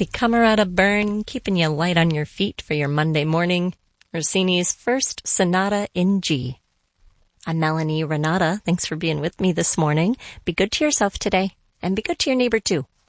The Camerata Burn, keeping you light on your feet for your Monday morning. Rossini's First Sonata in G. I'm Melanie Renata. Thanks for being with me this morning. Be good to yourself today, and be good to your neighbor too.